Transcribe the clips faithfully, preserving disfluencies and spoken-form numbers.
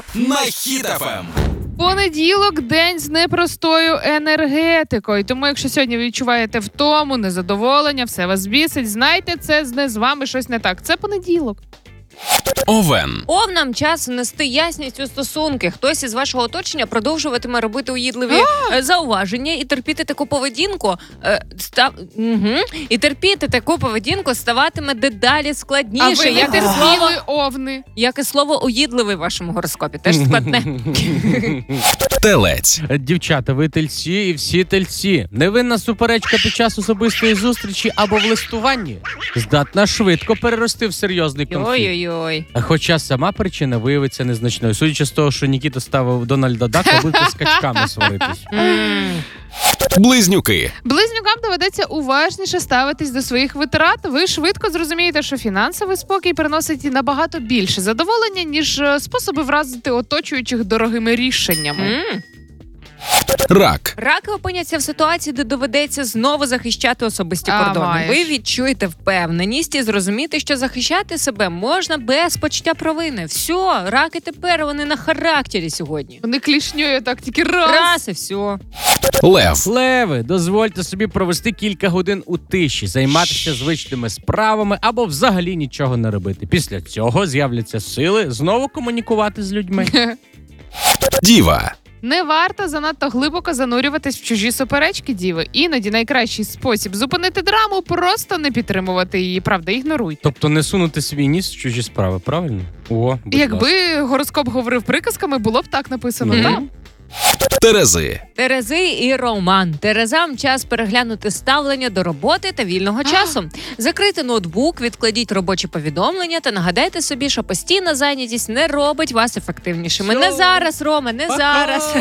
на Хіт еф ем. Понеділок – день з непростою енергетикою. Тому якщо сьогодні ви відчуваєте втому, незадоволення, все вас бісить, знайте, це з не з вами щось не так. Це понеділок. Овен. Овнам час внести ясність у стосунки. Хтось із вашого оточення продовжуватиме робити уїдливі е, зауваження і терпіти таку поведінку. Е, став... угу. І терпіти таку поведінку ставатиме дедалі складніше. А ви не як, і слово... терпіли, овни. як і слово уїдливий в вашому гороскопі. Теж складне. Телець. Дівчата, ви тельці і всі тельці. Невинна суперечка під час особистої зустрічі або в листуванні здатна швидко перерости в серйозний конфлікт. Ой-ой-ой. Хоча сама причина виявиться незначною. Судячи з того, що Нікіта ставив Дональда Дака, будете скачками сваритись. Близнюки. Близнюкам доведеться уважніше ставитись до своїх витрат. Ви швидко зрозумієте, що фінансовий спокій приносить набагато більше задоволення, ніж способи вразити оточуючих дорогими рішеннями. М. Рак. Раки опиняться в ситуації, де доведеться знову захищати особисті А, кордони. маєш. Ви відчуєте впевненість і зрозумієте, що захищати себе можна без почуття провини. Все, раки тепер, вони на характері сьогодні. Вони клішньою так тільки раз. Раз і все. Лев. Леви, дозвольте собі провести кілька годин у тиші, займатися звичними справами або взагалі нічого не робити. Після цього з'являться сили знову комунікувати з людьми. Діва. Не варто занадто глибоко занурюватись в чужі суперечки, діви. Іноді найкращий спосіб зупинити драму – просто не підтримувати її, правда, ігноруйте. Тобто не сунути свій ніс в чужі справи, правильно? О, будь ласка. Якби гороскоп говорив приказками, було б так написано, Мгм. так? Терези. Терези і роман. Терезам час переглянути ставлення до роботи та вільного часу. Закрийте ноутбук, відкладіть робочі повідомлення та нагадайте собі, що постійна зайнятість не робить вас ефективнішими. Що? Не зараз, Рома, не зараз.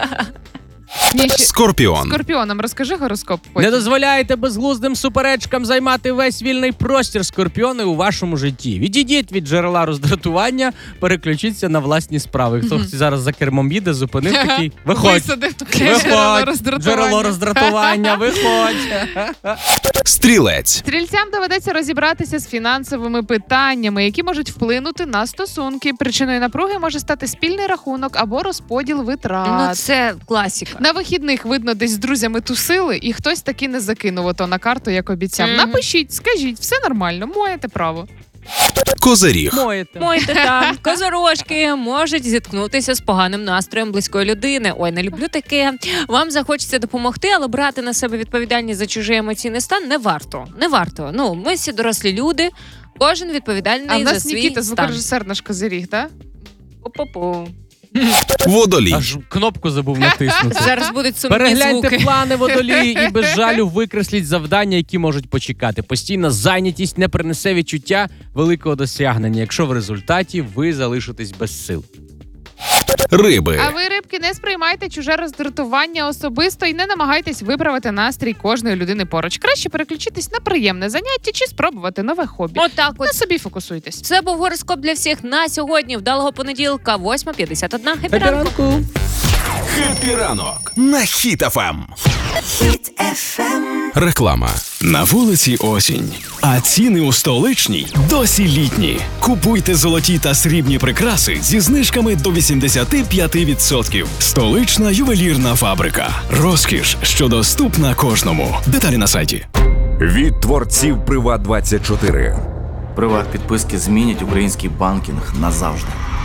Ні, ще... Скорпіон. Скорпіонам розкажи гороскоп Не потім. дозволяйте безглуздим суперечкам займати весь вільний простір, скорпіони, у вашому житті. Відійдіть від джерела роздратування, переключіться на власні справи. Хто зараз за кермом їде, зупинив такий, виходь, Висадив джерело виходь, роздратування. джерело роздратування, виходь. Стрілець. Стрільцям доведеться розібратися з фінансовими питаннями, які можуть вплинути на стосунки. Причиною напруги може стати спільний рахунок або розподіл витрат. Ну, це класика. На вихідних, видно, десь з друзями тусили, і хтось таки не закинув ото на карту, як обіцяв. Мгм. Напишіть, скажіть, все нормально, маєте право. Козиріг. Моєте. Мойте там. Козорожки можуть зіткнутися з поганим настроєм близької людини. Ой, не люблю таке. Вам захочеться допомогти, але брати на себе відповідальність за чужий емоційний стан не варто. Не варто. Ну, ми всі дорослі люди, кожен відповідальний А в за нас свій Нікіта, стан. звукорежисер наш козиріг, так? Пу-пу-пу. Водолій. Аж кнопку забув натиснути. Зараз будуть сумні Перегляньте звуки. плани водолії і без жалю викресліть завдання, які можуть почекати. Постійна зайнятість не принесе відчуття великого досягнення, якщо в результаті ви залишитесь без сил. Риби. А ви, рибки, не сприймайте чуже роздратування особисто і не намагайтесь виправити настрій кожної людини поруч. Краще переключитись на приємне заняття чи спробувати нове хобі. Отак от. На собі фокусуйтесь. Це був гороскоп для всіх на сьогодні. Вдалого понеділка, восьма п'ятдесят один. Хеппі ранку. Хеппі ранок на Хіт еф ем. Хіт еф ем. Реклама. На вулиці осінь, а ціни у столичній досі літні. Купуйте золоті та срібні прикраси зі знижками до вісімдесят п'ять відсотків. Столична ювелірна фабрика. Розкіш, що доступна кожному. Деталі на сайті. Від творців Приват двадцять чотири. Приват-підписки змінять український банкінг назавжди.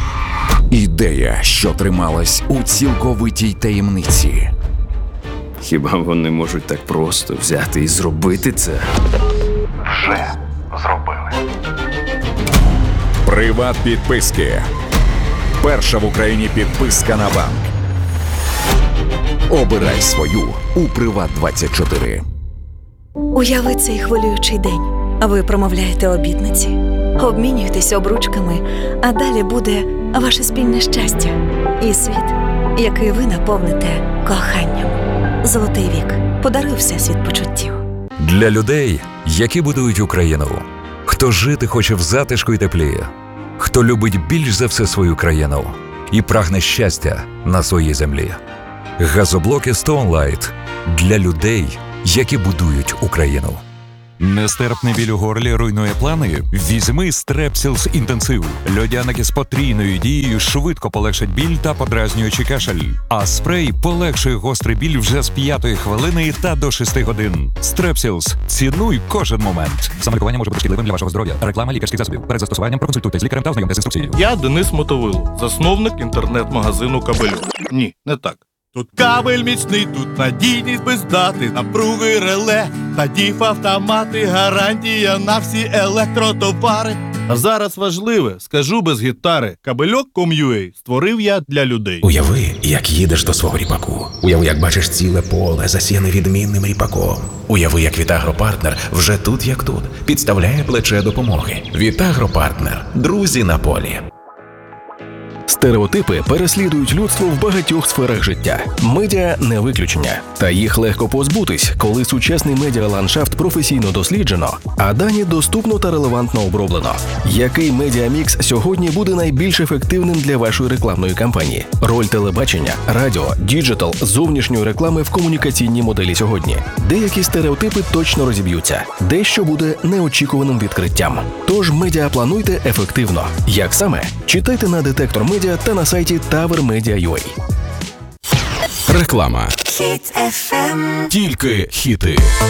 Ідея, що трималась у цілковитій таємниці. Хіба вони можуть так просто взяти і зробити це? Вже зробили. Приват підписки. Перша в Україні підписка на банк. Обирай свою у Приват двадцять чотири. Уяви цей хвилюючий день. Ви промовляєте обітниці, обмінюєтесь обручками, а далі буде ваше спільне щастя і світ, який ви наповните коханням. Золотий вік. Подаруй всесвіт почуттів. Для людей, які будують Україну. Хто жити хоче в затишку й теплі. Хто любить більш за все свою країну і прагне щастя на своїй землі. Газоблоки Stone Light для людей, які будують Україну. Нестерпний біль у горлі руйнує плани? Візьми Стрепсілс інтенсив. Льодяники з потрійною дією швидко полегшать біль та подразнюючий кашель. А спрей полегшує гострий біль вже з п'ятої хвилини та до шести годин. Стрепсілс. Цінуй кожен момент. Самолікування може бути шкідливим для вашого здоров'я. Реклама лікарських засобів. Перед застосуванням проконсультуйтесь з лікарем та ознайомтесь з інструкцією. Я Денис Мотовило, засновник інтернет-магазину «Кабельок». Ні, не так. Тут кабель міцний, тут надійність без дати, напруги реле, та діф-автомати, гарантія на всі електротовари. А зараз важливе, скажу без гітари, кабельок крапка ком крапка ю а створив я для людей. Уяви, як їдеш до свого ріпаку. Уяви, як бачиш ціле поле, засіяне відмінним ріпаком. Уяви, як Вітагропартнер вже тут як тут, підставляє плече допомоги. Вітагропартнер. Друзі на полі. Стереотипи переслідують людство в багатьох сферах життя. Медіа – не виключення. Та їх легко позбутись, коли сучасний медіаландшафт професійно досліджено, а дані доступно та релевантно оброблено. Який медіамікс сьогодні буде найбільш ефективним для вашої рекламної кампанії? Роль телебачення, радіо, діджитал, зовнішньої реклами в комунікаційній моделі сьогодні. Деякі стереотипи точно розіб'ються, дещо буде неочікуваним відкриттям. Тож медіа плануйте ефективно. Як саме? Читайте на детектор медіа та на сайті тавер медіа крапка ю а. Реклама. Тільки хіти.